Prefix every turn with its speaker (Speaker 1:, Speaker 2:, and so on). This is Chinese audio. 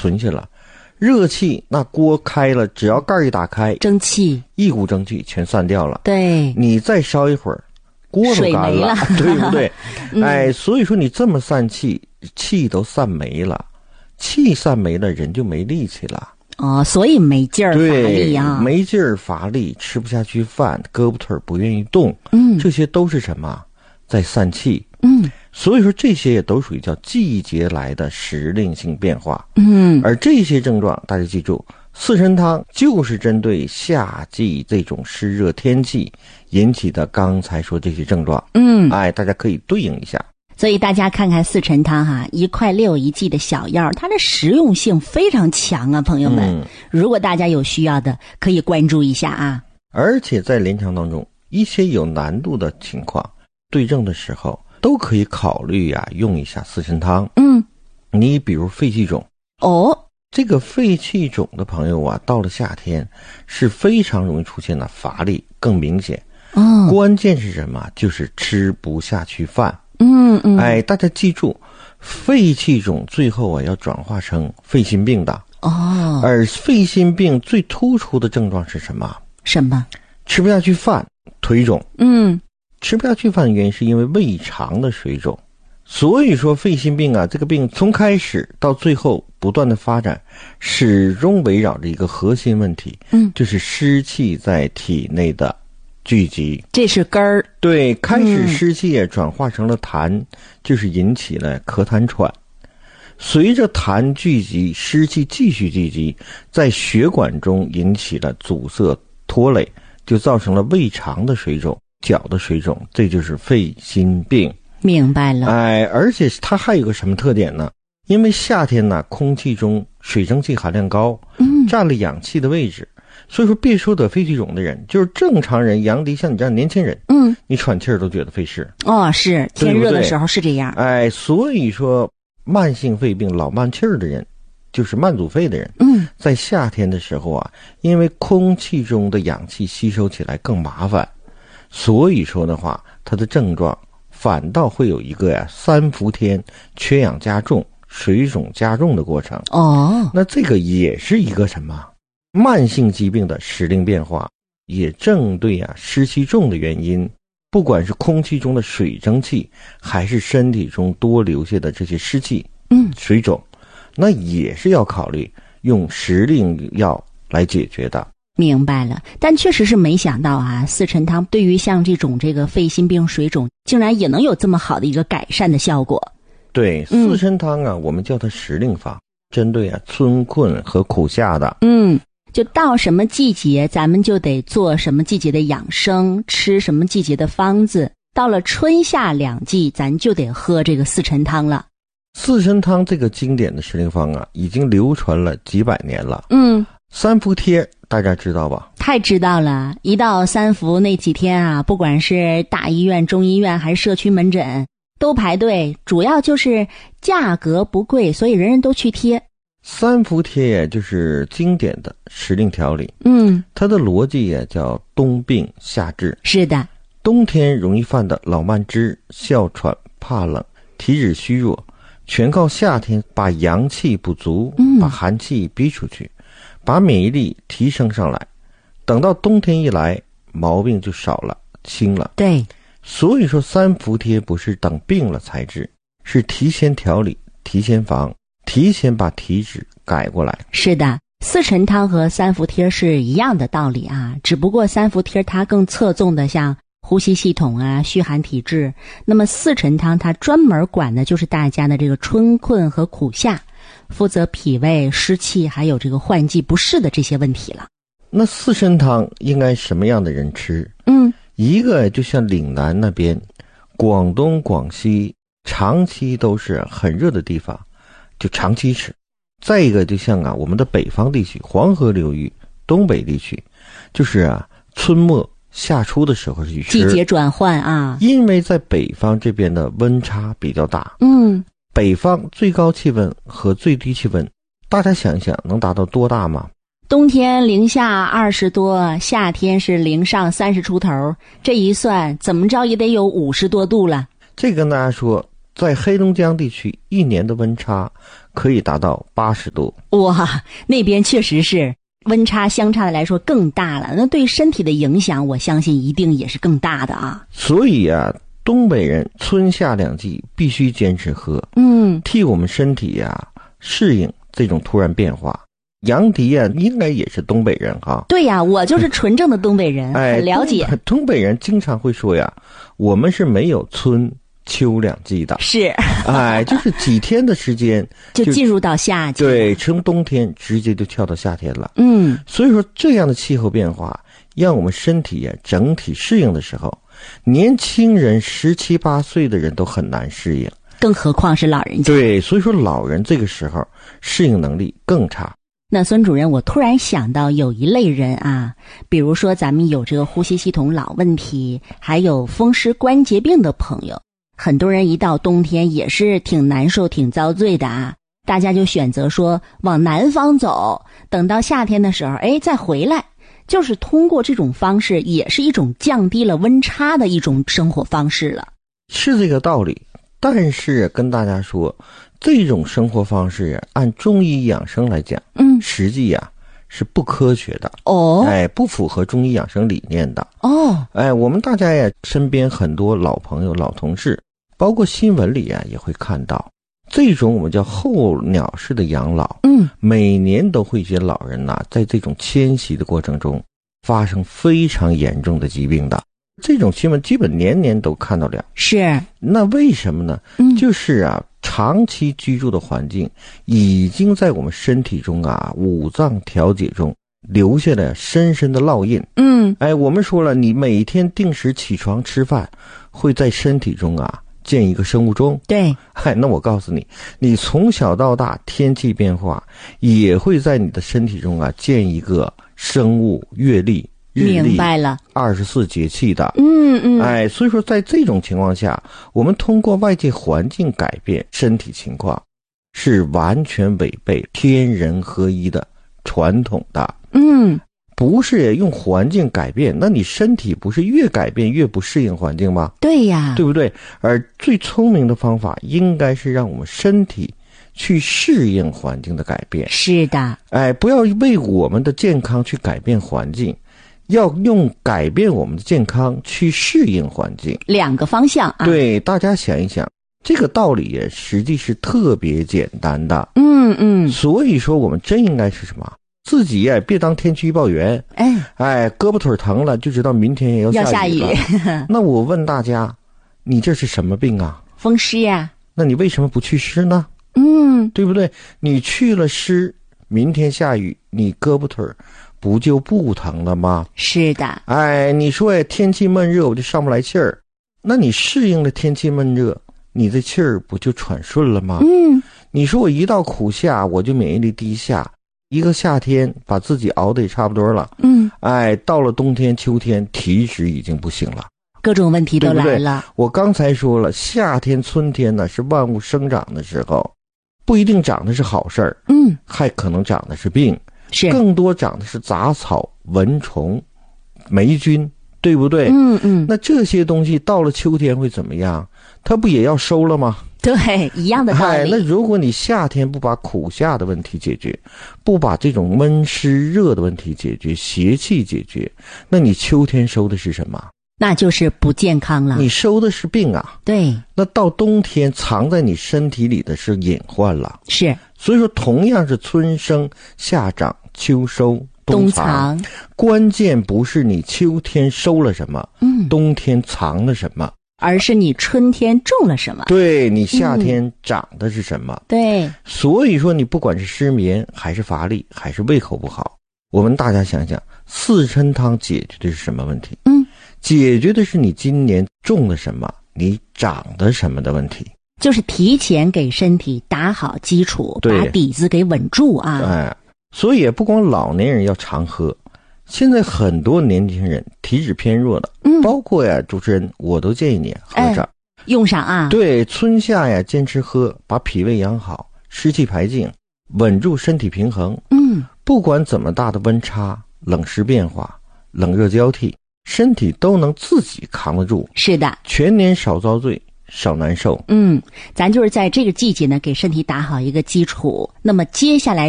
Speaker 1: 存下了。热气，那锅开了，只要盖一打开，
Speaker 2: 蒸汽，
Speaker 1: 一股蒸汽全散掉了。
Speaker 2: 对，
Speaker 1: 你再烧一会儿，锅都干了，对不对？哎，所以说你这么散气，气都散没了，气散没了，人就没力气了。
Speaker 2: 哦，所以没劲儿乏力啊，
Speaker 1: 没劲儿乏力，吃不下去饭，胳膊腿不愿意动，这些都是什么？在散气。所以说这些也都属于叫季节来的时令性变化。而这些症状大家记住，四神汤就是针对夏季这种湿热天气引起的刚才说这些症状。哎，大家可以对应一下。
Speaker 2: 所以大家看看四神汤1块6一剂的小药，它的实用性非常强啊，朋友们。如果大家有需要的，可以关注一下啊。
Speaker 1: 而且在临床当中，一些有难度的情况，对症的时候都可以考虑用一下四神汤。你比如肺气肿。这个肺气肿的朋友到了夏天是非常容易出现的乏力更明显。关键是什么？就是吃不下去饭。哎，大家记住，肺气肿最后要转化成肺心病的。而肺心病最突出的症状是什么？
Speaker 2: 什么？
Speaker 1: 吃不下去饭，腿肿。吃不下去饭的原因是因为胃肠的水肿。所以说肺心病这个病从开始到最后不断的发展，始终围绕着一个核心问题，就是湿气在体内的聚集，
Speaker 2: 这是根儿。
Speaker 1: 对，开始湿气也转化成了痰，就是引起了咳痰喘。随着痰聚集，湿气继续聚集，在血管中引起了阻塞拖累，就造成了胃肠的水肿、脚的水肿，这就是肺心病。
Speaker 2: 明白了。
Speaker 1: 哎，而且它还有个什么特点呢？因为夏天空气中水蒸气含量高，占了氧气的位置，所以说别说得肺气肿的人，就是正常人，杨迪像你这样年轻人，你喘气儿都觉得费事。
Speaker 2: 是天热的时候是这样。
Speaker 1: 哎，所以说慢性肺病老慢气儿的人，就是慢阻肺的人，在夏天的时候因为空气中的氧气吸收起来更麻烦，所以说的话，它的症状反倒会有一个三伏天缺氧加重、水肿加重的过程。那这个也是一个什么慢性疾病的时令变化，也正对湿气重的原因，不管是空气中的水蒸气，还是身体中多留下的这些湿气，水肿，那也是要考虑用时令药来解决的。
Speaker 2: 明白了。但确实是没想到四神汤对于像这个肺心病水肿竟然也能有这么好的一个改善的效果。
Speaker 1: 对，四神汤我们叫它时令法，针对春困和苦夏的。
Speaker 2: 就到什么季节咱们就得做什么季节的养生，吃什么季节的方子，到了春夏两季咱就得喝这个四神汤了。
Speaker 1: 四神汤这个经典的时令方已经流传了几百年了。三伏贴大家知道吧？
Speaker 2: 太知道了。一到三伏那几天不管是大医院、中医院还是社区门诊都排队，主要就是价格不贵，所以人人都去贴。
Speaker 1: 三伏贴也就是经典的时令调理。它的逻辑也叫冬病夏治。是的，冬天容易犯的老慢支、哮喘、怕冷、体质虚弱，全靠夏天把阳气补足，把寒气逼出去，把免疫力提升上来，等到冬天一来，毛病就少了，轻了。对，所以说三伏贴不是等病了才治，是提前调理、提前防、提前把体质改过来。是的，四神汤和三伏贴是一样的道理只不过三伏贴它更侧重的像呼吸系统虚寒体质，那么四神汤它专门管的就是大家的这个春困和苦夏，负责脾胃、湿气还有这个换季不适的这些问题了。那四神汤应该什么样的人吃？一个就像岭南那边，广东、广西长期都是很热的地方，就长期吃。再一个就像我们的北方地区，黄河流域、东北地区，就是春末夏初的时候去吃，季节转换因为在北方这边的温差比较大。北方最高气温和最低气温，大家想一想能达到多大吗？冬天零下20多，夏天是零上30出头，这一算怎么着也得有50多度了。这跟大家说， 在黑龙江地区1年的温差可以达到80度。
Speaker 2: 哇，那边确实是温差相差的来说更大了，那对身体的影响我相信一定也是更大的啊。
Speaker 1: 所以啊，东北人春夏2季必须坚持喝，替我们身体适应这种突然变化。杨迪应该也是东北人哈。
Speaker 2: 对呀，我就是纯正的东北人，很了解。
Speaker 1: 东北人经常会说我们是没有春秋2季的，
Speaker 2: 是，
Speaker 1: 就是几天的时间
Speaker 2: 就进入到夏季，
Speaker 1: 对，从冬天直接就跳到夏天了。所以说这样的气候变化，让我们身体整体适应的时候，年轻人17、18岁的人都很难适应，
Speaker 2: 更何况是老人家。
Speaker 1: 对，所以说老人这个时候适应能力更差。
Speaker 2: 那孙主任，我突然想到有一类人比如说咱们有这个呼吸系统老问题，还有风湿关节病的朋友，很多人一到冬天也是挺难受挺遭罪的大家就选择说往南方走，等到夏天的时候再回来，就是通过这种方式也是一种降低了温差的一种生活方式了。
Speaker 1: 是这个道理，但是跟大家说，这种生活方式按中医养生来讲，实际是不科学的不符合中医养生理念的我们大家身边很多老朋友老同事，包括新闻里也会看到这种我们叫候鸟式的养老，每年都会有些老人在这种迁徙的过程中发生非常严重的疾病的，这种新闻基本年年都看到了。
Speaker 2: 是，
Speaker 1: 那为什么呢？就是长期居住的环境已经在我们身体中五脏调节中留下了深深的烙印。我们说了，你每天定时起床吃饭，会在身体中建一个生物钟。
Speaker 2: 对，
Speaker 1: 那我告诉你，你从小到大天气变化也会在你的身体中建一个生物月历。
Speaker 2: 明白了
Speaker 1: ，24节气的。所以说在这种情况下，我们通过外界环境改变身体情况，是完全违背天人合一的传统的。不是用环境改变，那你身体不是越改变越不适应环境吗？
Speaker 2: 对呀，
Speaker 1: 对不对？而最聪明的方法应该是让我们身体去适应环境的改变。
Speaker 2: 是的，
Speaker 1: 不要为我们的健康去改变环境，要用改变我们的健康去适应环境，
Speaker 2: 两个方向
Speaker 1: 对，大家想一想，这个道理实际是特别简单的。所以说我们真应该是什么？自己别当天气预报员，胳膊腿疼了就知道明天也要下雨了。那我问大家，你这是什么病
Speaker 2: 风湿呀。
Speaker 1: 那你为什么不去湿呢？对不对？你去了湿，明天下雨，你胳膊腿不就不疼了吗？
Speaker 2: 是的。
Speaker 1: 你说天气闷热我就上不来气儿，那你适应了天气闷热，你的气儿不就喘顺了吗？你说我一到苦夏我就免疫力低下，一个夏天把自己熬得也差不多了，到了冬天秋天体脂已经不行了，
Speaker 2: 各种问题都来了，对不对？
Speaker 1: 我刚才说了，夏天春天是万物生长的时候，不一定长的是好事儿，还可能长的是病，更多长的是杂草蚊虫霉菌，对不对？那这些东西到了秋天会怎么样？它不也要收了吗？
Speaker 2: 对，一样的道理。
Speaker 1: 那如果你夏天不把苦夏的问题解决，不把这种闷湿热的问题解决，邪气解决，那你秋天收的是什么？
Speaker 2: 那就是不健康了，
Speaker 1: 你收的是病
Speaker 2: 对，
Speaker 1: 那到冬天藏在你身体里的是隐患了。
Speaker 2: 是，
Speaker 1: 所以说同样是春生夏长秋收冬藏，关键不是你秋天收了什么，冬天藏了什么，
Speaker 2: 而是你春天种了什么，
Speaker 1: 对，你夏天长的是什么。
Speaker 2: 对，
Speaker 1: 所以说你不管是失眠还是乏力还是胃口不好，我们大家想想，四参汤解决的是什么问题？解决的是你今年种了什么，你长的什么的问题，
Speaker 2: 就是提前给身体打好基础，把底子给稳住
Speaker 1: 所以也不光老年人要常喝，现在很多年轻人体质偏弱的，包括主持人我都建议你喝上，
Speaker 2: 用上
Speaker 1: 对，春夏坚持喝，把脾胃养好，湿气排净，稳住身体平衡。不管怎么大的温差，冷湿变化，冷热交替，身体都能自己扛得住。
Speaker 2: 是的，
Speaker 1: 全年少遭罪， 少难受。
Speaker 2: 咱就是在这个季节呢，给身体打好一个基础。那么接下来